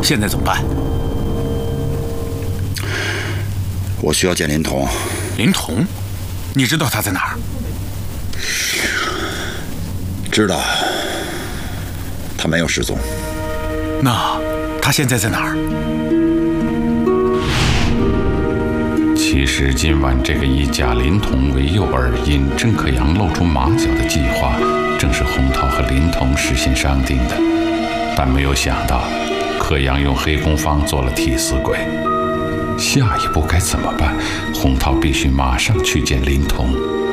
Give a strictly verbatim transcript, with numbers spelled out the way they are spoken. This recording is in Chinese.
现在怎么办？ 我需要见林童。 林童？你知道他在哪儿？ 知道。他没有失踪。 那他现在在哪儿？ 其实今晚这个以贾林童为诱饵，引郑克阳露出马脚的计划，正是洪涛和林童事先商定的。但没有想到，克阳用黑工坊做了替死鬼。下一步该怎么办？洪涛必须马上去见林童。